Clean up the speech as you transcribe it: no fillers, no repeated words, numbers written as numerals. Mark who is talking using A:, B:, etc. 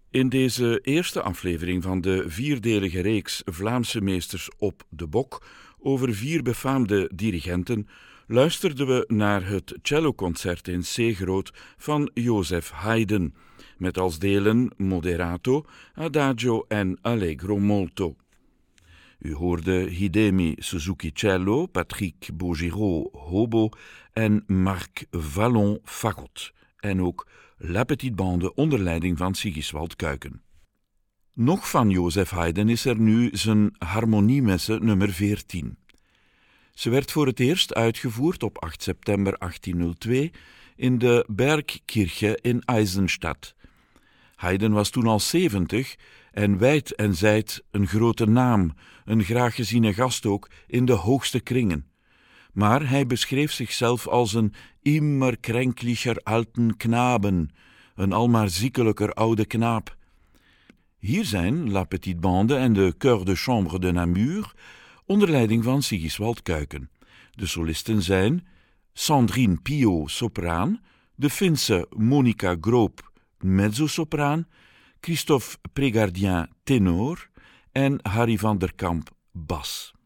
A: In deze eerste aflevering van de vierdelige reeks Vlaamse meesters op de bok over 4 befaamde dirigenten luisterden we naar het celloconcert in C-groot van Joseph Haydn, met als delen Moderato, Adagio en Allegro molto. U hoorde Hidemi Suzuki cello, Patrick Baugireau hobo en Marc Vallon fagot en ook La Petite Bande onder leiding van Sigiswald Kuiken. Nog van Joseph Haydn is er nu zijn harmoniemesse nummer 14. Ze werd voor het eerst uitgevoerd op 8 september 1802 in de Bergkirche in Eisenstadt. Haydn was toen al 70 en wijd en zijd een grote naam, een graag geziene gast ook in de hoogste kringen. Maar hij beschreef zichzelf als een immer kränklicher alten Knaben, een almaar ziekelijker oude knaap. Hier zijn La Petite Bande en de Chœur de Chambre de Namur onder leiding van Sigiswald Kuiken. De solisten zijn Sandrine Piot, sopraan, de Finse Monica Groop, mezzosopraan, Christophe Prégardien, tenor en Harry van der Kamp, bas.